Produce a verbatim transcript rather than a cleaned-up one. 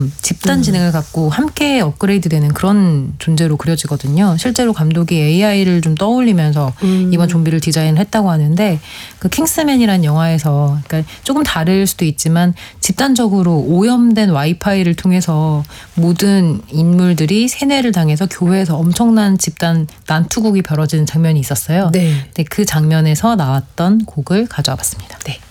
집단 지능을 갖고 함께 업그레이드되는 그런 존재로 그려지거든요. 실제로 감독이 에이아이를 좀 떠올리면서 음. 이번 좀비를 디자인했다고 하는데 그 킹스맨이란 영화에서 그러니까 조금 다를 수도 있지만 집단적으로 오염된 와이파이를 통해서 모든 인물들이 세뇌를 당해서 교회에서 엄청난 집단 난투극이 벌어지는 장면이 있었어요. 네. 네, 그 장면에서 나왔던 곡을 가져와 봤습니다. 네.